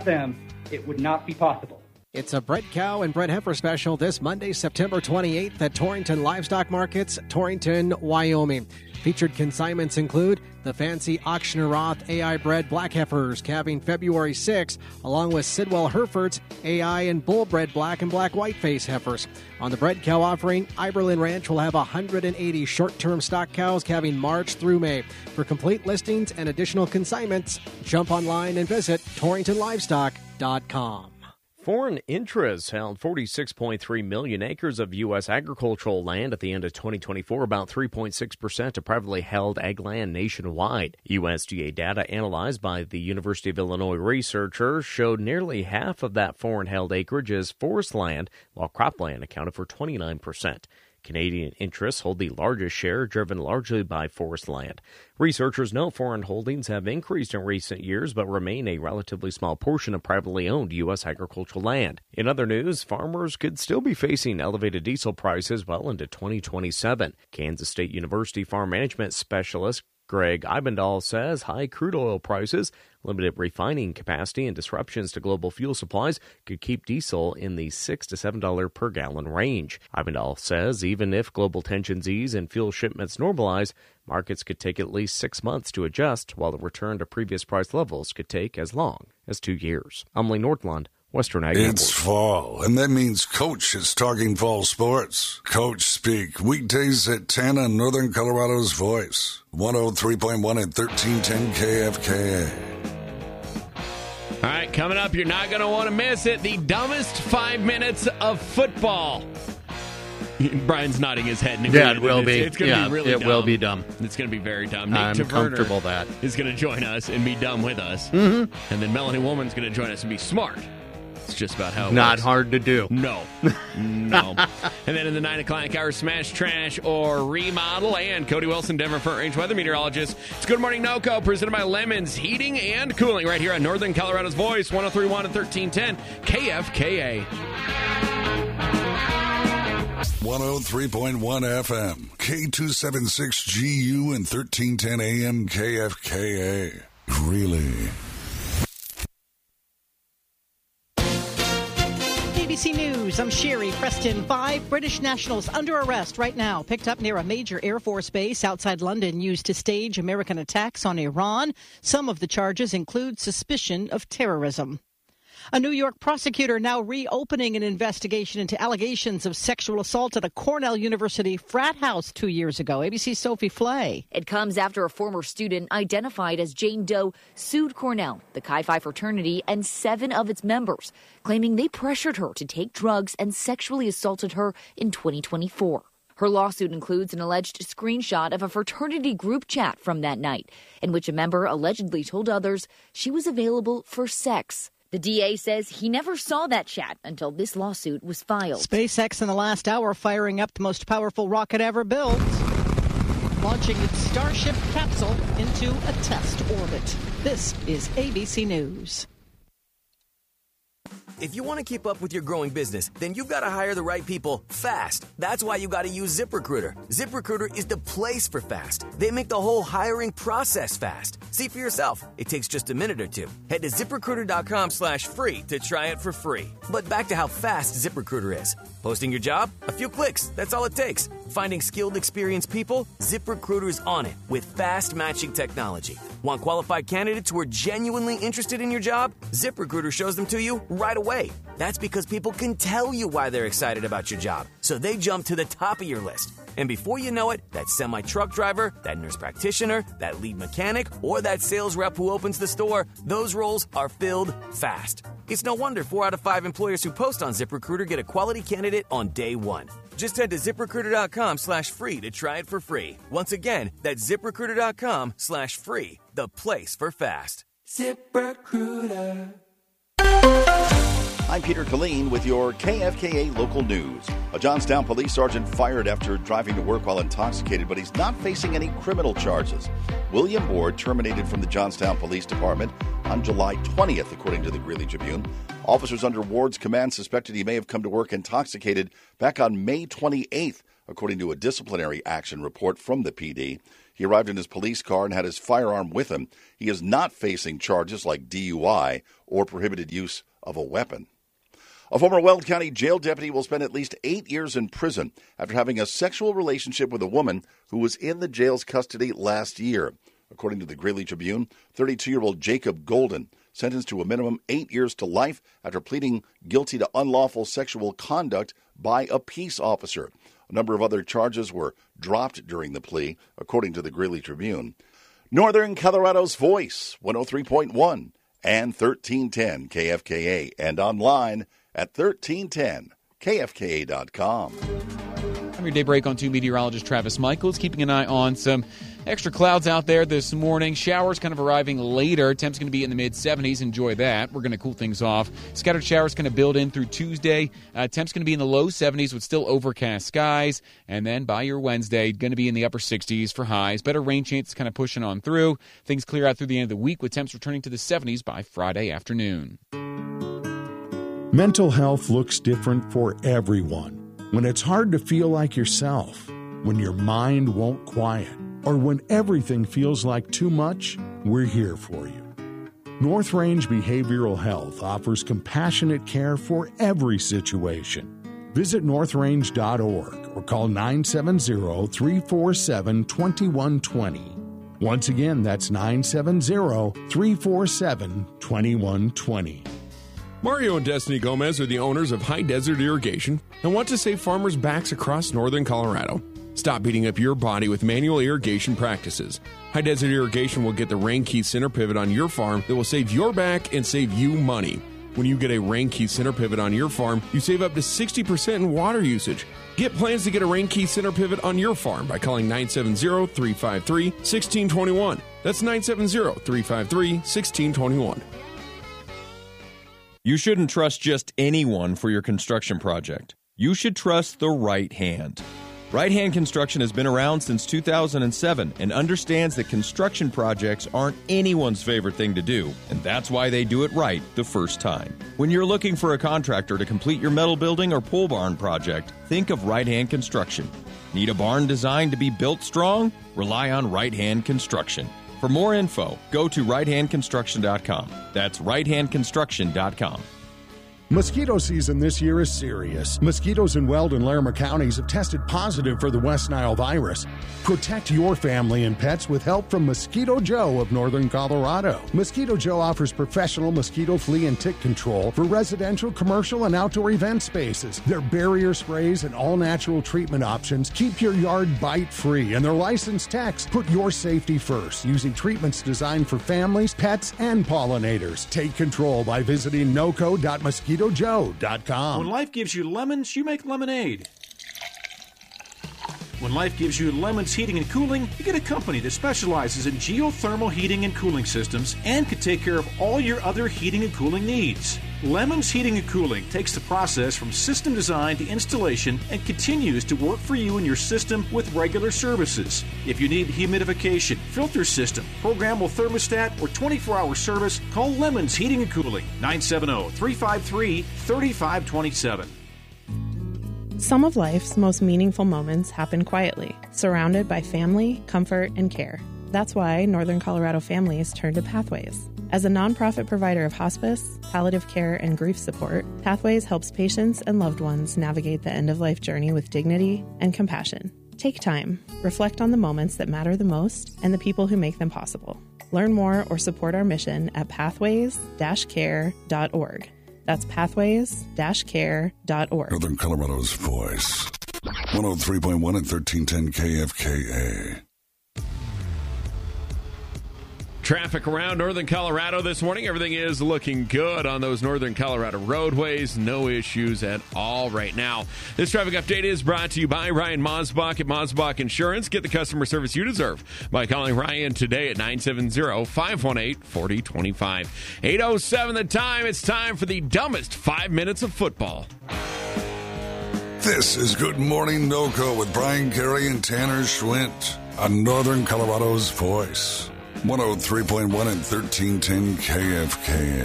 Without them, it would not be possible. It's a bred cow and bred heifer special this Monday, September 28th at Torrington Livestock Markets, Torrington, Wyoming. Featured consignments include the fancy Auctioner Roth AI bred black heifers calving February 6, along with Sidwell Herefords AI and bull bred black and black whiteface heifers. On the bred cow offering, Iberlin Ranch will have 180 short-term stock cows calving March through May. For complete listings and additional consignments, jump online and visit torringtonlivestock.com. Foreign interests held 46.3 million acres of U.S. agricultural land at the end of 2024, about 3.6% of privately held ag land nationwide. USDA data analyzed by the University of Illinois researchers showed nearly half of that foreign-held acreage is forest land, while cropland accounted for 29%. Canadian interests hold the largest share, driven largely by forest land. Researchers note foreign holdings have increased in recent years, but remain a relatively small portion of privately owned U.S. agricultural land. In other news, farmers could still be facing elevated diesel prices well into 2027. Kansas State University farm management specialist Greg Eibendahl says high crude oil prices, limited refining capacity, and disruptions to global fuel supplies could keep diesel in the $6 to $7 per gallon range. Eibendahl says even if global tensions ease and fuel shipments normalize, markets could take at least 6 months to adjust, while the return to previous price levels could take as long as 2 years. I'm Lee Nordlund, Western Ag Network. It's fall, and that means Coach is talking fall sports. Coach Speak, weekdays at 10 on Northern Colorado's Voice. 103.1 and 1310 KFKA. All right, coming up, you're not going to want to miss it. The dumbest 5 minutes of football. Brian's nodding his head. Yeah, it will be. It's going to be really dumb. It will be dumb. It's going to be very dumb. Nate I'm Taverner comfortable with that. is going to join us and be dumb with us. Mm-hmm. And then Melanie Woolman's going to join us and be smart. It's just about how it Not works. hard to do. No. No. And then in the 9 o'clock hour, Smash, Trash, or Remodel. And Cody Wilson, Denver Front Range weather meteorologist. It's Good Morning NoCo, presented by Lemons Heating and Cooling, right here on Northern Colorado's Voice, 103.1 and 1310 KFKA. 103.1 FM, K276GU and 1310 AM KFKA. Really? ABC News, I'm Sherry Preston. 5 British nationals under arrest right now, picked up near a major Air Force base outside London used to stage American attacks on Iran. Some of the charges include suspicion of terrorism. A New York prosecutor now reopening an investigation into allegations of sexual assault at a Cornell University frat house 2 years ago. ABC's Sophie Flay. It comes after a former student identified as Jane Doe sued Cornell, the Chi Phi fraternity, and 7 of its members, claiming they pressured her to take drugs and sexually assaulted her in 2024. Her lawsuit includes an alleged screenshot of a fraternity group chat from that night, in which a member allegedly told others she was available for sex. The DA says he never saw that chat until this lawsuit was filed. SpaceX in the last hour firing up the most powerful rocket ever built, launching its Starship capsule into a test orbit. This is ABC News. If you want to keep up with your growing business, then you've got to hire the right people fast. That's why you got to use ZipRecruiter. ZipRecruiter is the place for fast. They make the whole hiring process fast. See for yourself. It takes just a minute or two. Head to ZipRecruiter.com/free to try it for free. But back to how fast ZipRecruiter is. Posting your job? A few clicks. That's all it takes. Finding skilled, experienced people? ZipRecruiter is on it with fast matching technology. Want qualified candidates who are genuinely interested in your job? ZipRecruiter shows them to you right away. That's because people can tell you why they're excited about your job, so they jump to the top of your list. And before you know it, that semi-truck driver, that nurse practitioner, that lead mechanic, or that sales rep who opens the store, those roles are filled fast. It's no wonder 4 out of 5 employers who post on ZipRecruiter get a quality candidate on day one. Just head to ZipRecruiter.com/free to try it for free. Once again, that's ZipRecruiter.com/free, the place for fast. ZipRecruiter. I'm Peter Killeen with your KFKA local news. A Johnstown police sergeant fired after driving to work while intoxicated, but he's not facing any criminal charges. William Ward terminated from the Johnstown Police Department on July 20th, according to the Greeley Tribune. Officers under Ward's command suspected he may have come to work intoxicated back on May 28th, according to a disciplinary action report from the PD. He arrived in his police car and had his firearm with him. He is not facing charges like DUI or prohibited use of a weapon. A former Weld County jail deputy will spend at least 8 years in prison after having a sexual relationship with a woman who was in the jail's custody last year. According to the Greeley Tribune, 32-year-old Jacob Golden, sentenced to a minimum 8 years to life after pleading guilty to unlawful sexual conduct by a peace officer. A number of other charges were dropped during the plea, according to the Greeley Tribune. Northern Colorado's Voice, 103.1 and 1310 KFKA, and online at 1310kfka.com. I'm your daybreak on 2 meteorologist Travis Michaels, keeping an eye on some extra clouds out there this morning. Showers kind of arriving later. Temps going to be in the mid-70s. Enjoy that. We're going to cool things off. Scattered showers going to build in through Tuesday. Temps going to be in the low 70s with still overcast skies. And then by your Wednesday, going to be in the upper 60s for highs. Better rain chance kind of pushing on through. Things clear out through the end of the week with temps returning to the 70s by Friday afternoon. Mental health looks different for everyone. When it's hard to feel like yourself, when your mind won't quiet, or when everything feels like too much, we're here for you. North Range Behavioral Health offers compassionate care for every situation. Visit northrange.org or call 970-347-2120. Once again, that's 970-347-2120. Mario and Destiny Gomez are the owners of High Desert Irrigation and want to save farmers' backs across northern Colorado. Stop beating up your body with manual irrigation practices. High Desert Irrigation will get the Rain Key center pivot on your farm that will save your back and save you money. When you get a Rain Key center pivot on your farm, you save up to 60% in water usage. Get plans to get a Rain Key center pivot on your farm by calling 970-353-1621. That's 970-353-1621. You shouldn't trust just anyone for your construction project. You should trust the right hand. Right Hand Construction has been around since 2007 and understands that construction projects aren't anyone's favorite thing to do, and that's why they do it right the first time. When you're looking for a contractor to complete your metal building or pole barn project, think of Right Hand Construction. Need a barn designed to be built strong? Rely on Right Hand Construction. For more info, go to righthandconstruction.com. That's righthandconstruction.com. Mosquito season this year is serious. Mosquitoes in Weld and Larimer counties have tested positive for the West Nile virus. Protect your family and pets with help from Mosquito Joe of Northern Colorado. Mosquito Joe offers professional mosquito, flea, and tick control for residential, commercial, and outdoor event spaces. Their barrier sprays and all-natural treatment options keep your yard bite-free, and their licensed techs put your safety first, using treatments designed for families, pets, and pollinators. Take control by visiting noco.mosquitojoe.com. When life gives you lemons, you make lemonade. When life gives you Lemons Heating and Cooling, you get a company that specializes in geothermal heating and cooling systems and can take care of all your other heating and cooling needs. Lemons Heating and Cooling takes the process from system design to installation and continues to work for you and your system with regular services. If you need humidification, filter system, programmable thermostat, or 24-hour service, call Lemons Heating and Cooling, 970-353-3527. Some of life's most meaningful moments happen quietly, surrounded by family, comfort, and care. That's why Northern Colorado families turn to Pathways. As a nonprofit provider of hospice, palliative care, and grief support, Pathways helps patients and loved ones navigate the end-of-life journey with dignity and compassion. Take time, reflect on the moments that matter the most and the people who make them possible. Learn more or support our mission at pathways-care.org. That's pathways-care.org. Northern Colorado's Voice. 103.1 and 1310 KFKA. Traffic around northern Colorado this morning. Everything is looking good on those northern Colorado roadways. No issues at all right now. This traffic update is brought to you by Ryan Mosbach at Mosbach Insurance. Get the customer service you deserve by calling Ryan today at 970-518-4025. 8:07 the time. It's time for the dumbest 5 minutes of football. This is Good Morning NoCo with Brian Carey and Tanner Schwint on Northern Colorado's Voice. 103.1 and 1310 KFKA.